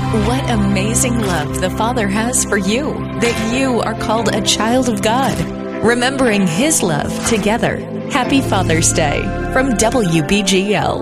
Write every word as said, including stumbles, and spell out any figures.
What amazing love the Father has for you, that you are called a child of God. Remembering His love together. Happy Father's Day from W B G L.